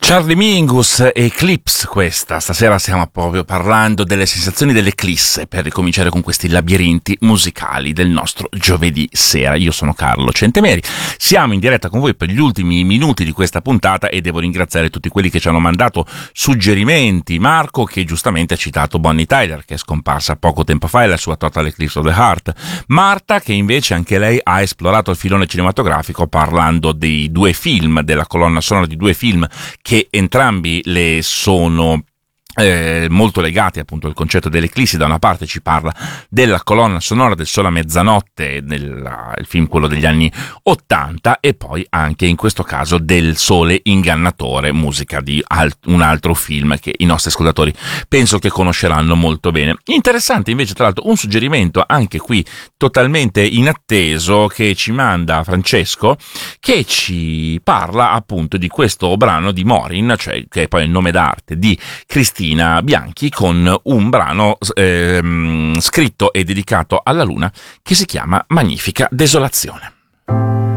Charlie Mingus, Eclipse questa. Stasera stiamo proprio parlando delle sensazioni dell'eclisse per ricominciare con questi labirinti musicali del nostro giovedì sera. Io sono Carlo Centemeri, siamo in diretta con voi per gli ultimi minuti di questa puntata e devo ringraziare tutti quelli che ci hanno mandato suggerimenti. Marco, che giustamente ha citato Bonnie Tyler, che è scomparsa poco tempo fa, e la sua Total Eclipse of the Heart. Marta, che invece anche lei ha esplorato il filone cinematografico parlando dei due film, della colonna sonora di due film che entrambi le sono molto legati appunto al concetto dell'eclissi. Da una parte ci parla della colonna sonora del Sole a mezzanotte, il film quello degli anni 80, e poi anche in questo caso del Sole ingannatore, musica di un altro film che i nostri ascoltatori penso che conosceranno molto bene. Interessante invece, tra l'altro, un suggerimento anche qui totalmente inatteso che ci manda Francesco, che ci parla appunto di questo brano di Morin, cioè che è poi il nome d'arte di Cristina Bianchi, con un brano scritto e dedicato alla luna che si chiama Magnifica Desolazione.